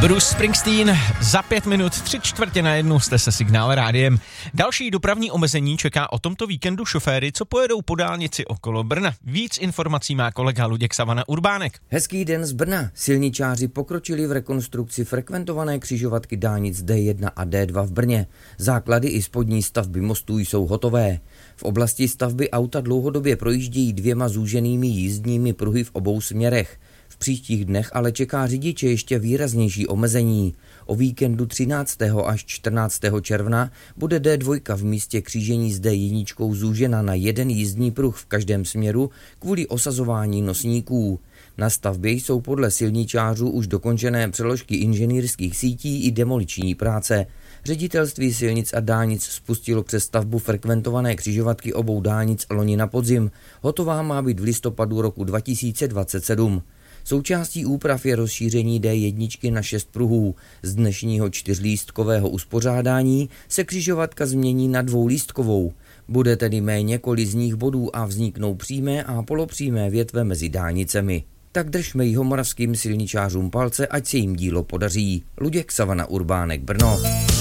Bruce Springsteen za 5 minut 3/4 jste se Signál rádiem. Další dopravní omezení čeká o tomto víkendu šoféry, co pojedou po dálnici okolo Brna. Víc informací má kolega Luděk Savana Urbánek. Hezký den z Brna. Silničáři pokročili v rekonstrukci frekventované křižovatky dálnic D1 a D2 v Brně. Základy i spodní stavby mostů jsou hotové. V oblasti stavby auta dlouhodobě projíždějí 2 zúženými jízdními pruhy v obou směrech. V příštích dnech ale čeká řidiče ještě výraznější omezení. O víkendu 13. až 14. června bude D2 v místě křížení s D1 zúžena na 1 jízdní pruh v každém směru kvůli osazování nosníků. Na stavbě jsou podle silničářů už dokončené přeložky inženýrských sítí i demoliční práce. Ředitelství silnic a dálnic spustilo přestavbu frekventované křižovatky obou dálnic loni na podzim. Hotová má být v listopadu roku 2027. Součástí úprav je rozšíření D1 na 6 pruhů. Z dnešního 4lístkového uspořádání se křižovatka změní na 2lístkovou. Bude tedy méně kolizních bodů a vzniknou přímé a polopřímé větve mezi dálnicemi. Tak držme jihomoravským silničářům palce, ať se jim dílo podaří. Luděk Savana Urbánek, Brno.